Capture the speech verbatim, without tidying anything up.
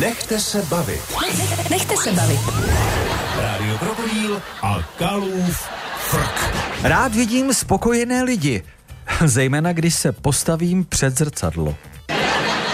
Nechte se bavit. Nechte se bavit. Rádio Krokodýl a Kalův frk. Rád vidím spokojené lidi, zejména když se postavím před zrcadlo.